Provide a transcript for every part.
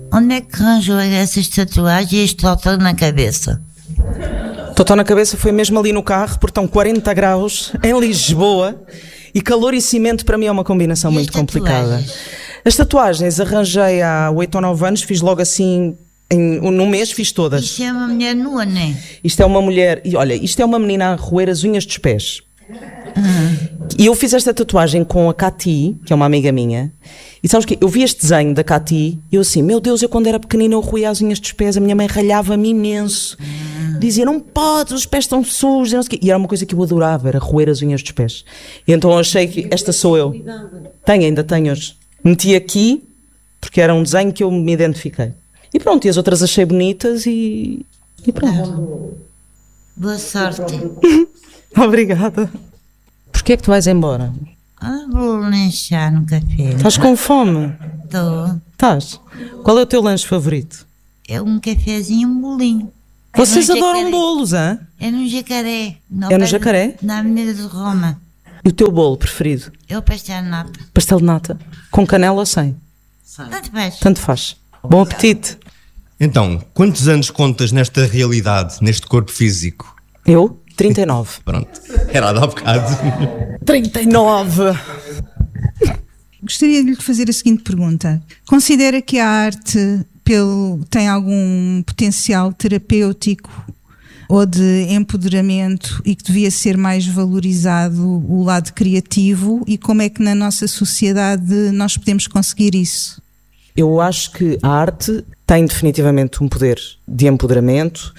Onde é que arranjou essas tatuagens e este totó na cabeça? Totó na cabeça foi mesmo ali no carro, porque estão 40 graus em Lisboa e calor e cimento para mim é uma combinação muito complicada. As tatuagens arranjei há 8 ou 9 anos, fiz logo assim, num mês fiz todas. Isto é uma mulher nua, não é? Isto é uma mulher, e olha, isto é uma menina a roer as unhas dos pés. E eu fiz esta tatuagem com a Cati, que é uma amiga minha. E sabes que eu vi este desenho da Cati e eu assim, meu Deus, eu quando era pequenina eu roía as unhas dos pés, a minha mãe ralhava-me imenso. Dizia, não podes, os pés estão sujos, não sei o quê. E era uma coisa que eu adorava, era roer as unhas dos pés. E então eu achei que esta sou eu. Ainda tenho hoje. Meti aqui, porque era um desenho que eu me identifiquei. E pronto, e as outras achei bonitas e pronto. Boa sorte. Obrigada. Porquê é que tu vais embora? Vou lanchar no café. Estás com fome? Estou. Estás? Qual é o teu lanche favorito? É um cafezinho e um bolinho. Vocês adoram bolos, hã? É no Jacaré. É no Jacaré? Na Avenida de Roma. E o teu bolo preferido? É o pastel de nata. Pastel de nata? Com canela ou sem? Tanto faz. Tanto faz. Bom apetite. Então, quantos anos contas nesta realidade, neste corpo físico? Eu? 39. Pronto, era há bocado. 39! Gostaria de lhe fazer a seguinte pergunta. Considera que a arte tem algum potencial terapêutico ou de empoderamento e que devia ser mais valorizado o lado criativo, e como é que na nossa sociedade nós podemos conseguir isso? Eu acho que a arte tem definitivamente um poder de empoderamento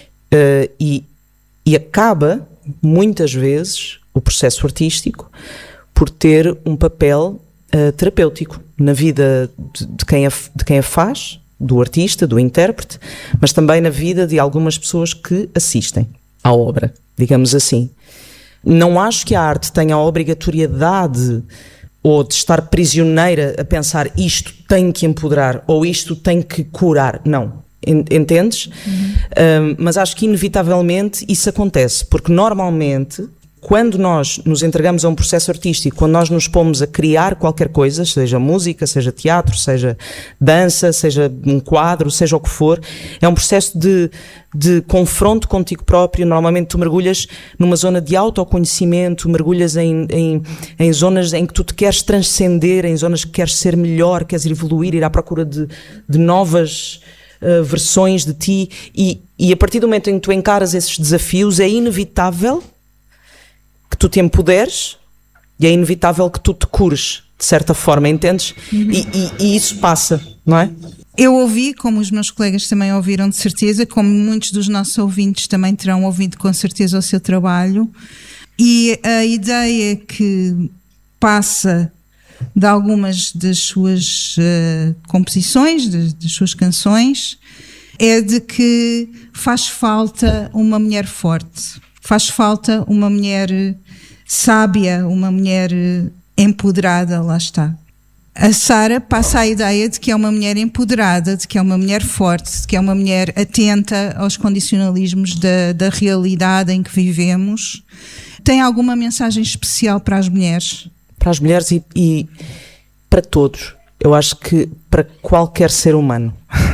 e acaba, muitas vezes, o processo artístico por ter um papel terapêutico na vida de quem a faz, do artista, do intérprete, mas também na vida de algumas pessoas que assistem à obra, digamos assim. Não acho que a arte tenha a obrigatoriedade ou de estar prisioneira a pensar isto tem que empoderar ou isto tem que curar. Não. Entendes? Mas acho que inevitavelmente isso acontece, porque normalmente quando nós nos entregamos a um processo artístico, quando nós nos pomos a criar qualquer coisa, seja música, seja teatro, seja dança, seja um quadro, seja o que for, é um processo de confronto contigo próprio. Normalmente tu mergulhas numa zona de autoconhecimento, mergulhas em zonas em que tu te queres transcender, em zonas que queres ser melhor, queres evoluir, ir à procura de novas versões de ti, e a partir do momento em que tu encaras esses desafios, é inevitável que tu te empoderes e é inevitável que tu te cures, de certa forma, entendes? E isso passa, não é? Eu ouvi, como os meus colegas também ouviram de certeza, como muitos dos nossos ouvintes também terão ouvido com certeza o seu trabalho, e a ideia que passa de algumas das suas composições, das suas canções, é de que faz falta uma mulher forte, faz falta uma mulher sábia, uma mulher empoderada, lá está. A Sara passa a ideia de que é uma mulher empoderada, de que é uma mulher forte, de que é uma mulher atenta aos condicionalismos da realidade em que vivemos. Tem alguma mensagem especial para as mulheres? Para as mulheres e para todos. Eu acho que para qualquer ser humano.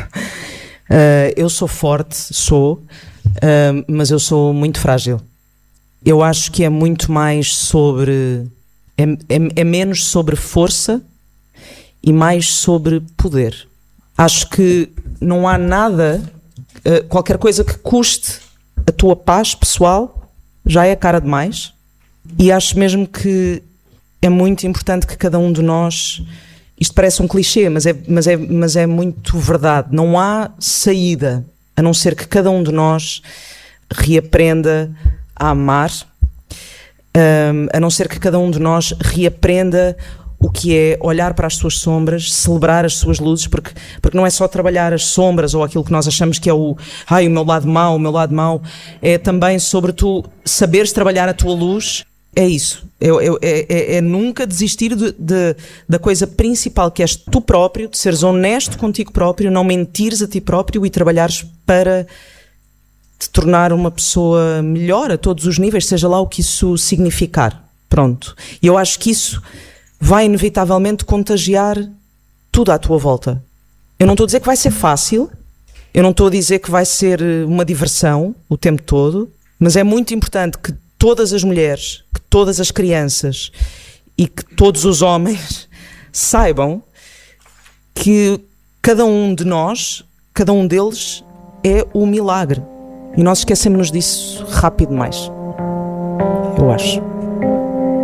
Eu sou forte, mas eu sou muito frágil. Eu acho que é muito mais sobre... É menos sobre força e mais sobre poder. Acho que não há nada, qualquer coisa que custe a tua paz pessoal já é cara demais. E acho mesmo que é muito importante que cada um de nós... Isto parece um clichê, mas é muito verdade. Não há saída, a não ser que cada um de nós reaprenda a amar, a não ser que cada um de nós reaprenda o que é olhar para as suas sombras, celebrar as suas luzes, porque não é só trabalhar as sombras ou aquilo que nós achamos que é o meu lado mau, é também sobre tu saberes trabalhar a tua luz. É isso, é nunca desistir da coisa principal, que és tu próprio, de seres honesto contigo próprio, não mentires a ti próprio e trabalhares para te tornar uma pessoa melhor a todos os níveis, seja lá o que isso significar. Pronto. E eu acho que isso vai inevitavelmente contagiar tudo à tua volta. Eu não estou a dizer que vai ser fácil, eu não estou a dizer que vai ser uma diversão o tempo todo, mas é muito importante que todas as mulheres, que todas as crianças e que todos os homens saibam que cada um de nós, cada um deles é o milagre. E nós esquecemos-nos disso rápido demais, eu acho.